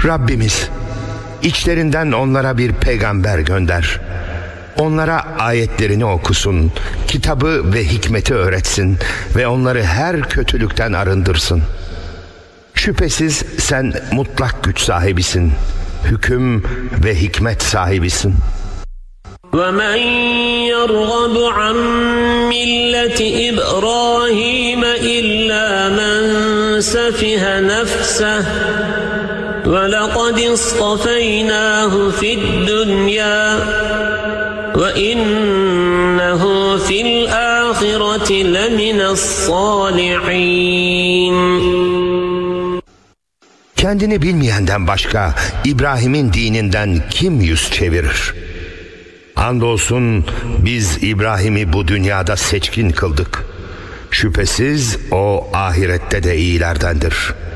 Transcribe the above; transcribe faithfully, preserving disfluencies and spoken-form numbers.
Rabbimiz, içlerinden onlara bir peygamber gönder. Onlara ayetlerini okusun, kitabı ve hikmeti öğretsin ve onları her kötülükten arındırsın. Şüphesiz sen mutlak güç sahibisin, hüküm ve hikmet sahibisin. وَمَنْ يَرْغَبُ عَنْ مِلَّةِ إِبْرَاهِيمَ إِلَّا مَنْ سَفِهَ نَفْسَهُ وَلَقَدِ اصْطَفَيْنَاهُ فِي الدُّنْيَا وَإِنَّهُ فِي الْآخِرَةِ لَمِنَ الصَّالِحِينَ. Kendini bilmeyenden başka İbrahim'in dininden kim yüz çevirir? Andolsun biz İbrahim'i bu dünyada seçkin kıldık. Şüphesiz o ahirette de iyilerdendir.